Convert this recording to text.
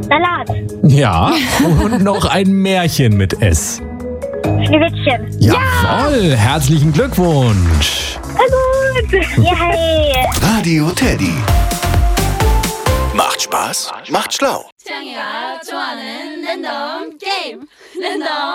Salat. Ja. Und noch ein Märchen mit S. Schneewittchen. Jawohl, herzlichen Glückwunsch. Na gut. Yay. Radio Teddy. Macht Spaß, macht schlau. 창이가 좋아하는 랜덤 게임 랜덤